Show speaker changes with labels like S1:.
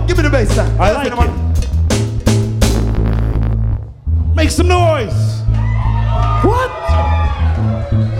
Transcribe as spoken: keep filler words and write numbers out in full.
S1: Give me the bass line.
S2: I like it. Make some noise.
S1: What?